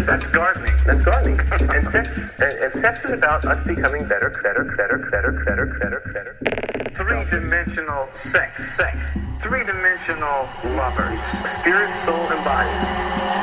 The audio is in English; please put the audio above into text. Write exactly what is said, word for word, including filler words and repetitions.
That's gardening. That's gardening. and sex and, and sex is about us becoming better, better, better, better, better, better, better. Three-dimensional sex, sex. Three-dimensional lovers. Spirit, soul, and body.